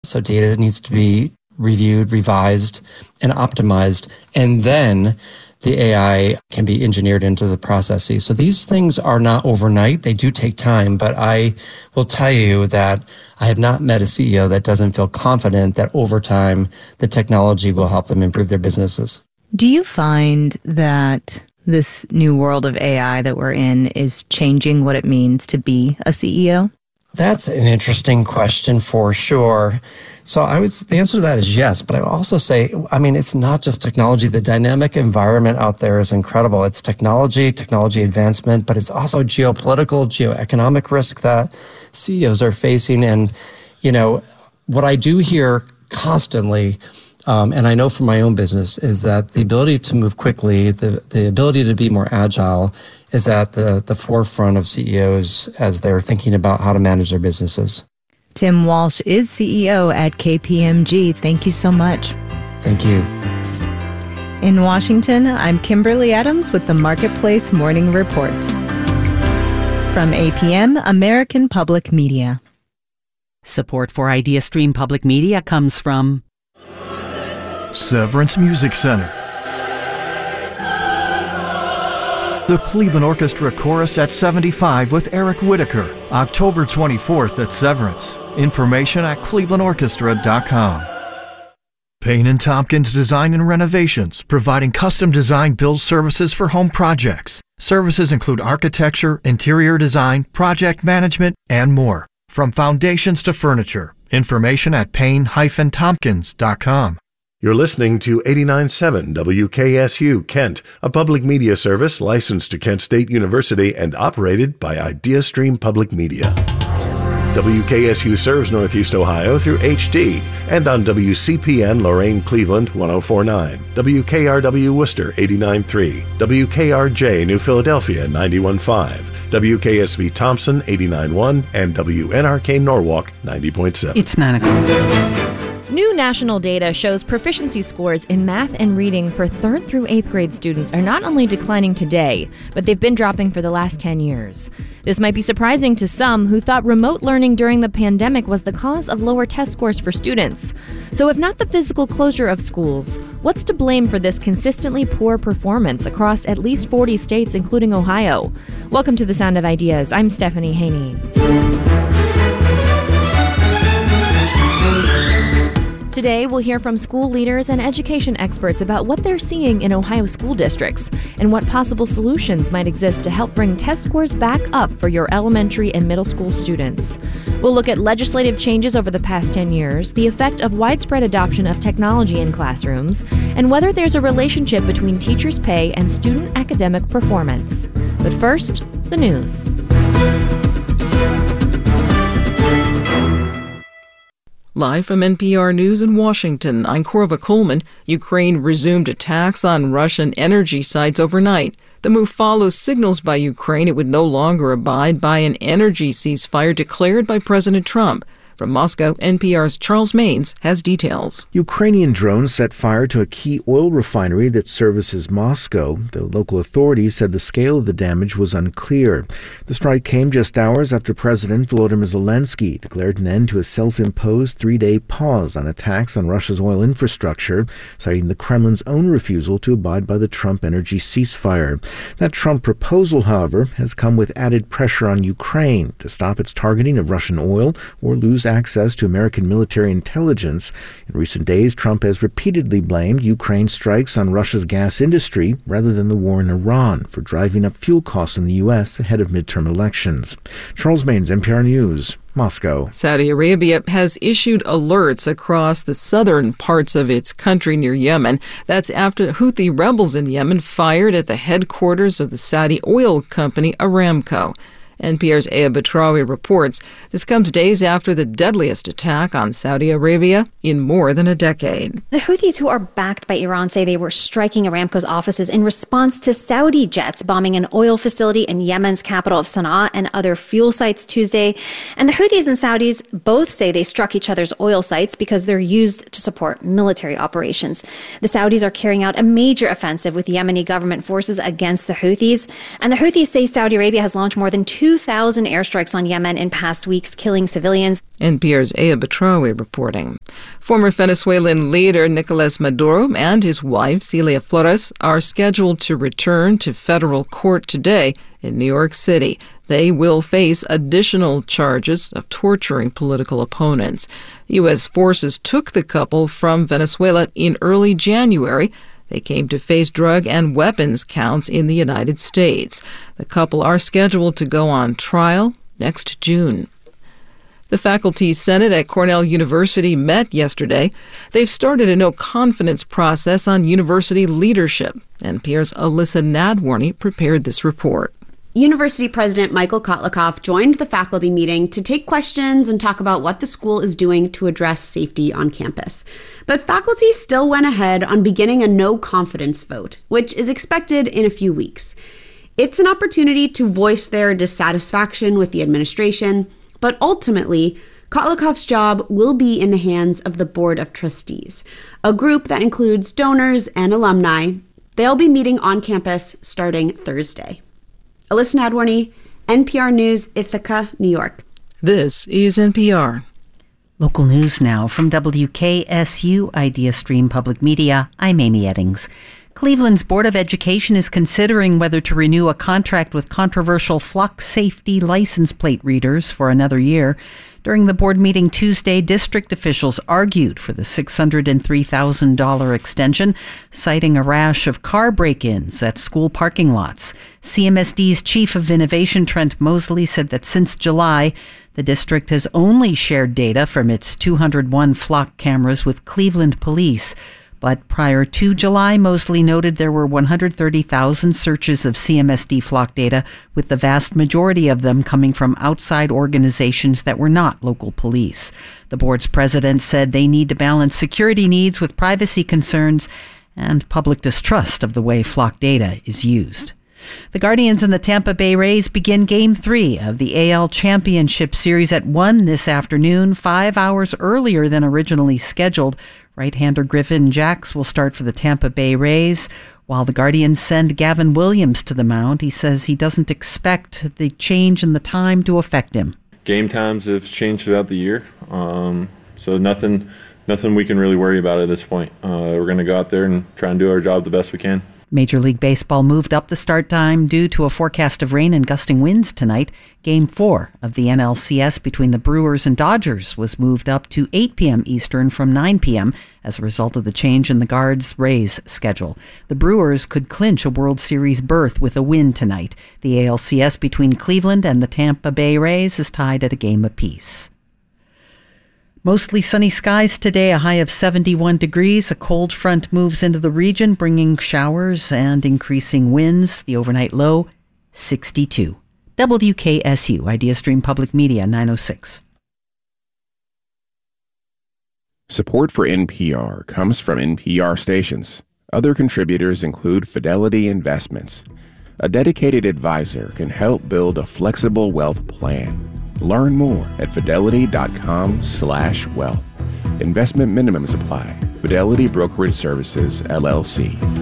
So data needs to be reviewed, revised, and optimized. And then the AI can be engineered into the processes. So these things are not overnight. They do take time, but I will tell you that I have not met a CEO that doesn't feel confident that over time, the technology will help them improve their businesses. Do you find that this new world of AI that we're in is changing what it means to be a CEO? That's an interesting question for sure. So the answer to that is yes, but I would also say, it's not just technology. The dynamic environment out there is incredible. It's technology advancement, but it's also geopolitical, geoeconomic risk that CEOs are facing. And, what I do hear constantly, and I know from my own business, is that the ability to move quickly, the ability to be more agile is at the forefront of CEOs as they're thinking about how to manage their businesses. Tim Walsh is CEO at KPMG. Thank you so much. Thank you. In Washington, I'm Kimberly Adams with the Marketplace Morning Report. From APM, American Public Media. Support for IdeaStream Public Media comes from Severance Music Center, the Cleveland Orchestra Chorus at 75 with Eric Whitaker, October 24th at Severance. Information at clevelandorchestra.com. Payne & Tompkins Design and Renovations, providing custom design build services for home projects. Services include architecture, interior design, project management, and more. From foundations to furniture. Information at payne-tompkins.com. You're listening to 89.7 WKSU Kent, a public media service licensed to Kent State University and operated by IdeaStream Public Media. WKSU serves Northeast Ohio through HD and on WCPN Lorain Cleveland 104.9, WKRW Worcester 89.3, WKRJ New Philadelphia 91.5, WKSV Thompson 89.1, and WNRK Norwalk 90.7. It's 9 o'clock. New national data shows proficiency scores in math and reading for 3rd through 8th grade students are not only declining today, but they've been dropping for the last 10 years. This might be surprising to some who thought remote learning during the pandemic was the cause of lower test scores for students. So if not the physical closure of schools, what's to blame for this consistently poor performance across at least 40 states, including Ohio? Welcome to The Sound of Ideas. I'm Stephanie Haney. Today, we'll hear from school leaders and education experts about what they're seeing in Ohio school districts and what possible solutions might exist to help bring test scores back up for your elementary and middle school students. We'll look at legislative changes over the past 10 years, the effect of widespread adoption of technology in classrooms, and whether there's a relationship between teachers' pay and student academic performance. But first, the news. Live from NPR News in Washington, I'm Korva Coleman. Ukraine resumed attacks on Russian energy sites overnight. The move follows signals by Ukraine it would no longer abide by an energy ceasefire declared by President Trump. From Moscow, NPR's Charles Maines has details. Ukrainian drones set fire to a key oil refinery that services Moscow. The local authorities said the scale of the damage was unclear. The strike came just hours after President Volodymyr Zelensky declared an end to a self-imposed 3-day pause on attacks on Russia's oil infrastructure, citing the Kremlin's own refusal to abide by the Trump energy ceasefire. That Trump proposal, however, has come with added pressure on Ukraine to stop its targeting of Russian oil or lose access to American military intelligence. In recent days, Trump has repeatedly blamed Ukraine's strikes on Russia's gas industry rather than the war in Iran for driving up fuel costs in the U.S. ahead of midterm elections. Charles Maines, NPR News, Moscow. Saudi Arabia has issued alerts across the southern parts of its country near Yemen. That's after Houthi rebels in Yemen fired at the headquarters of the Saudi oil company Aramco. NPR's Aya Batrawi reports this comes days after the deadliest attack on Saudi Arabia in more than a decade. The Houthis, who are backed by Iran, say they were striking Aramco's offices in response to Saudi jets bombing an oil facility in Yemen's capital of Sana'a and other fuel sites Tuesday. And the Houthis and Saudis both say they struck each other's oil sites because they're used to support military operations. The Saudis are carrying out a major offensive with Yemeni government forces against the Houthis. And the Houthis say Saudi Arabia has launched more than 2 2,000 airstrikes on Yemen in past weeks, killing civilians. NPR's Aya Betrawi reporting. Former Venezuelan leader Nicolas Maduro and his wife, Celia Flores, are scheduled to return to federal court today in New York City. They will face additional charges of torturing political opponents. U.S. forces took the couple from Venezuela in early January. They came to face drug and weapons counts in the United States. The couple are scheduled to go on trial next June. The Faculty Senate at Cornell University met yesterday. They've started a no-confidence process on university leadership. NPR's Alyssa Nadworny prepared this report. University President Michael Kotlikoff joined the faculty meeting to take questions and talk about what the school is doing to address safety on campus. But faculty still went ahead on beginning a no-confidence vote, which is expected in a few weeks. It's an opportunity to voice their dissatisfaction with the administration, but ultimately, Kotlikoff's job will be in the hands of the Board of Trustees, a group that includes donors and alumni. They'll be meeting on campus starting Thursday. Alyssa Nadworny, NPR News, Ithaca, New York. This is NPR. Local news now from WKSU Idea Stream Public Media. I'm Amy Eddings. Cleveland's Board of Education is considering whether to renew a contract with controversial flock safety license plate readers for another year. During the board meeting Tuesday, district officials argued for the $603,000 extension, citing a rash of car break-ins at school parking lots. CMSD's Chief of Innovation, Trent Mosley, said that since July, the district has only shared data from its 201 flock cameras with Cleveland police. But prior to July, Mosley noted there were 130,000 searches of CMSD flock data, with the vast majority of them coming from outside organizations that were not local police. The board's president said they need to balance security needs with privacy concerns and public distrust of the way flock data is used. The Guardians and the Tampa Bay Rays begin Game 3 of the AL Championship Series at 1 this afternoon, 5 hours earlier than originally scheduled. Right-hander Griffin Jax will start for the Tampa Bay Rays, while the Guardians send Gavin Williams to the mound. He says he doesn't expect the change in the time to affect him. Game times have changed throughout the year, so nothing we can really worry about at this point. We're going to go out there and try and do our job the best we can. Major League Baseball moved up the start time due to a forecast of rain and gusting winds tonight. Game 4 of the NLCS between the Brewers and Dodgers was moved up to 8 p.m. Eastern from 9 p.m. as a result of the change in the Guards-Rays schedule. The Brewers could clinch a World Series berth with a win tonight. The ALCS between Cleveland and the Tampa Bay Rays is tied at a game apiece. Mostly sunny skies today, a high of 71 degrees. A cold front moves into the region, bringing showers and increasing winds. The overnight low, 62. WKSU, Idea Stream Public Media, 906. Support for NPR comes from NPR stations. Other contributors include Fidelity Investments. A dedicated advisor can help build a flexible wealth plan. Learn more at fidelity.com/wealth. Investment minimums apply. Fidelity Brokerage Services, LLC.